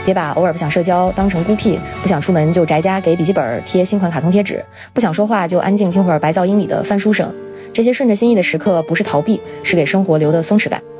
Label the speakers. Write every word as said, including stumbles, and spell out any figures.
Speaker 1: 别把偶尔不想社交当成孤僻，不想出门就宅家给笔记本贴新款卡通贴纸，不想说话就安静听会儿白噪音里的翻书声。这些顺着心意的时刻，不是逃避，是给生活留的松弛感。